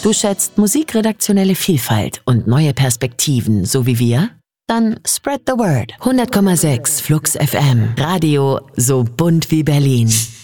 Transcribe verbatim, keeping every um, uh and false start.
Du schätzt musikredaktionelle Vielfalt und neue Perspektiven, so wie wir? Dann spread the word. hundert Komma sechs Flux F M. Radio so bunt wie Berlin.